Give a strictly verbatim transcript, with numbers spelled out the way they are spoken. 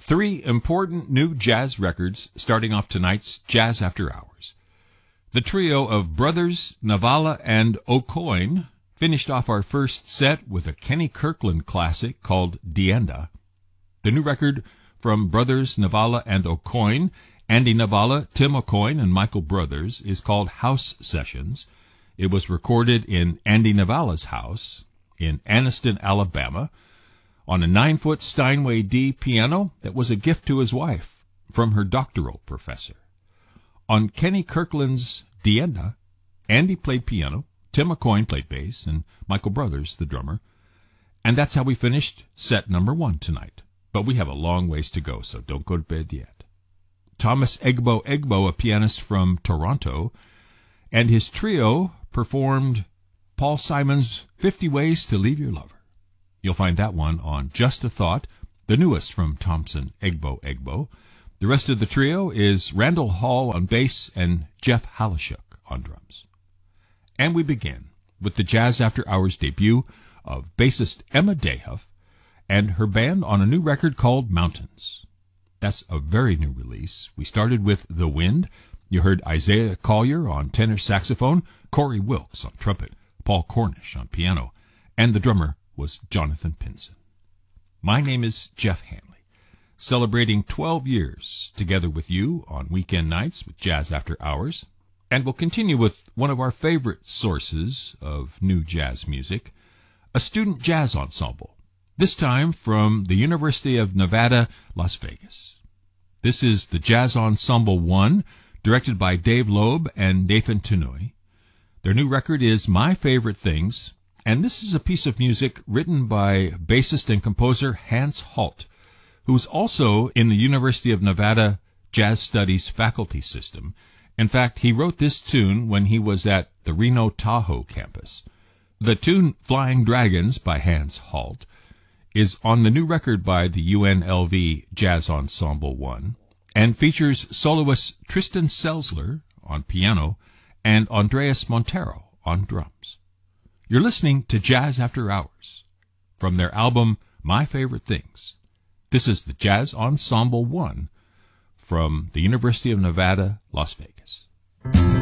Three important new jazz records starting off tonight's Jazz After Hours. The trio of Brothers Navala and Aucoin finished off our first set with a Kenny Kirkland classic called Dienda. The new record from Brothers Navala and Aucoin, Andy Navala, Tim Aucoin, and Michael Brothers, is called House Sessions. It was recorded in Andy Navala's house in Anniston, Alabama, on a nine-foot Steinway D piano that was a gift to his wife from her doctoral professor. On Kenny Kirkland's Dienda, Andy played piano, Tim Aucoin played bass, and Michael Brothers, the drummer. And that's how we finished set number one tonight. But we have a long ways to go, so don't go to bed yet. Thomas Egbo Egbo, a pianist from Toronto, and his trio performed Paul Simon's Fifty Ways to Leave Your Lover. You'll find that one on Just a Thought, the newest from Thompson Egbo Egbo. The rest of the trio is Randall Hall on bass and Jeff Halashuk on drums. And we begin with the Jazz After Hours debut of bassist Emma Dehuff and her band on a new record called Mountains. That's a very new release. We started with The Wind. You heard Isaiah Collier on tenor saxophone, Corey Wilkes on trumpet, Paul Cornish on piano, and the drummer was Jonathan Pinson. My name is Jeff Hanley, celebrating twelve years together with you on weekend nights with Jazz After Hours, and we'll continue with one of our favorite sources of new jazz music, a student jazz ensemble, this time from the University of Nevada, Las Vegas. This is the Jazz Ensemble one, directed by Dave Loeb and Nathan Tanui. Their new record is My Favorite Things, and this is a piece of music written by bassist and composer Hans Holt, who's also in the University of Nevada Jazz Studies faculty system. In fact, he wrote this tune when he was at the Reno Tahoe campus. The tune Flying Dragons by Hans Holt is on the new record by the U N L V Jazz Ensemble one and features soloist Tristan Selzler on piano and Andreas Montero on drums. You're listening to Jazz After Hours from their album My Favorite Things. This is the Jazz Ensemble one from the University of Nevada, Las Vegas.